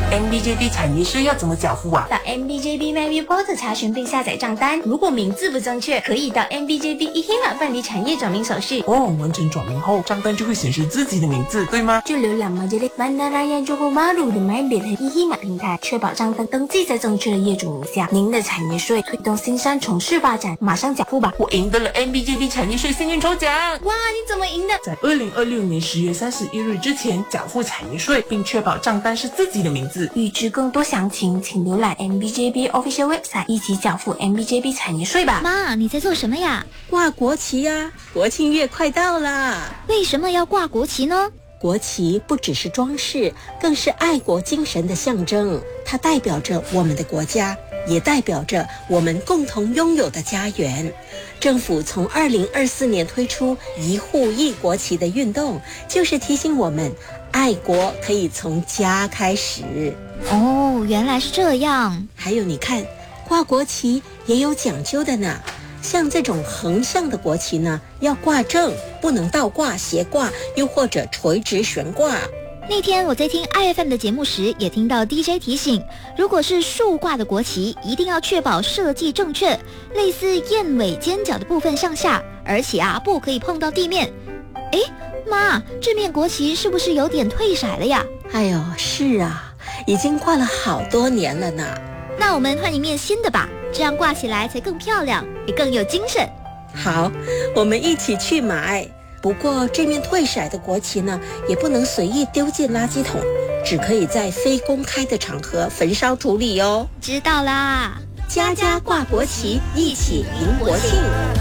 MBJB 产业税要怎么缴付啊？ 到 MBJB MyReport 查询并下载账单，如果名字不正确，可以到 MBJB eHima 办理产业转名手续。 完成转名后，账单就会显示自己的名字，对吗？ 就浏览 Majelis Bandaraya Johor Bahru 的 MyBit 和 eHima 平台，确保账单登记在正确的业主名下。您的产业税推动新山城市发展，马上缴付吧！ 我赢得了 MBJB 产业税幸运抽奖！ 哇，你怎么赢的？ 在2026年10月31日之前缴付产业税，并确保账单是自己的名字。 预知更多详情，请浏览 MBJB Official Website， 一起缴付 MBJB 产业税吧。 妈，你在做什么呀？ 挂国旗呀！国庆月快到啦！ 为什么要挂国旗呢？ 国旗不只是装饰，更是爱国精神的象征。它代表着我们的国家，也代表着我们共同拥有的家园。政府从2024年推出一户一国旗的运动，就是提醒我们，爱国可以从家开始。 哦，原来是这样。 还有你看，挂国旗也有讲究的呢。像这种横向的国旗呢，要挂正，不能倒挂、斜挂，又或者垂直悬挂。 那天我在听 IFM 的节目时，也听到 DJ 提醒，如果是竖挂的国旗，一定要确保设计正确，类似燕尾尖角的部分向下，而且不可以碰到地面。诶，妈，这面国旗是不是有点褪色了呀？ 哎呦，是啊，已经挂了好多年了呢。 那我们换一面新的吧，这样挂起来才更漂亮，也更有精神。 好，我们一起去买。不过这面褪色的国旗呢，也不能随意丢进垃圾桶，只可以在非公开的场合焚烧处理哦。 知道啦， 家家挂国旗，一起迎国庆。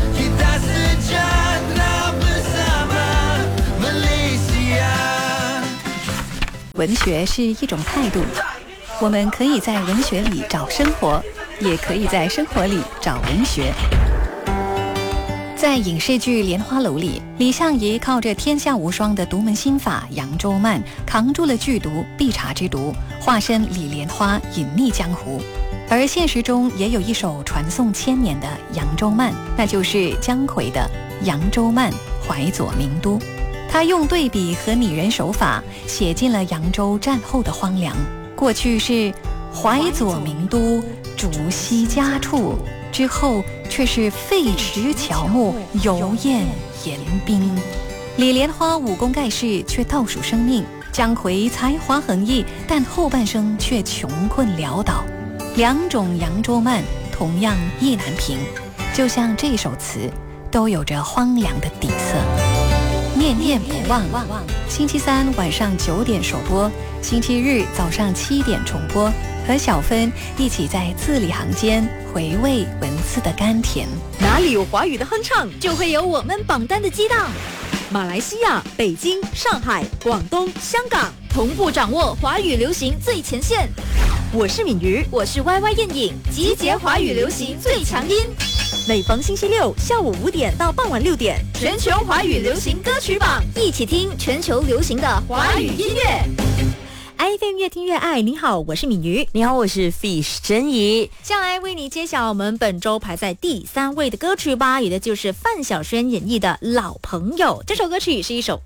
文学是一种态度，我们可以在文学里找生活，也可以在生活里找文学。在影视剧《莲花楼》里，李相夷靠着天下无双的独门心法扬州慢，扛住了剧毒必察之毒，化身李莲花隐匿江湖。而现实中也有一首传颂千年的扬州慢，那就是姜夔的《扬州慢·淮左名都》。他用对比和拟人手法写进了扬州战后的荒凉。过去是淮左名都，竹溪家处，之后却是废池乔木，油砚严冰。李莲花武功盖世，却倒数生命；姜夔才华横溢，但后半生却穷困潦倒。两种扬州慢同样意难平，就像这首词，都有着荒凉的底色。念念不忘，星期三晚上9点首播，星期日早上7点重播，和小芬一起在字里行间回味文字的甘甜。 哪里有华语的哼唱，就会有我们榜单的激荡。马来西亚、北京、上海、广东、香港同步掌握华语流行最前线。我是敏瑜，我是 YY 艳颖，集结华语流行最强音。每逢星期六下午5点到傍晚6点，全球华语流行歌曲榜，一起听全球流行的华语音乐。iFM 越听越爱。你好，我是敏瑜。 你好，我是 Fish 珍怡。 下来为你揭晓我们本周排在第3位的歌曲吧，也就是范晓萱演绎的《老朋友》。这首歌曲是一首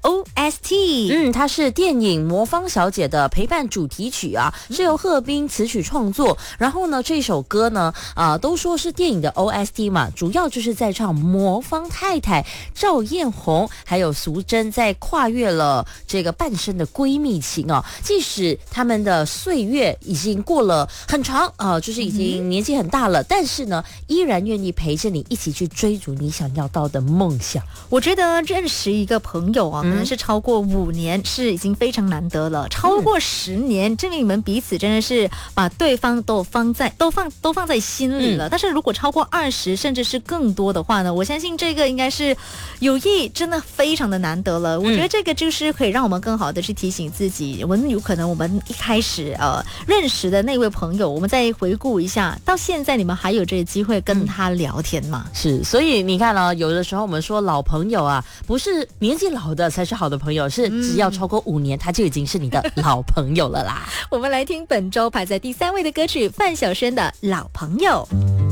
OST， 它是电影《魔方小姐》的陪伴主题曲啊，是由贺斌词曲创作。然后呢，这首歌呢，都说是电影的 OST 嘛，主要就是在唱魔方太太赵艳红还有淑珍在跨越了这个半生的闺蜜情啊，即使他们的岁月已经过了很长就是已经年纪很大了，但是呢，依然愿意陪着你一起去追逐你想要到的梦想。 我觉得认识一个朋友可能是超过5年是已经非常难得了，超过10年，证明你们彼此真的是把对方都放在心里了。但是如果超过20甚至是更多的话呢，我相信这个应该是友谊真的非常的难得了。我觉得这个就是可以让我们更好的去提醒自己，我们有可能我们一开始认识的那位朋友，我们再回顾一下，到现在你们还有这个机会跟他聊天吗？ 是，所以你看有的时候我们说老朋友啊，不是年纪老的才是好的朋友，是只要超过5年，他就已经是你的老朋友了啦。 我们来听本周排在第3位的歌曲，范晓萱的《老朋友》。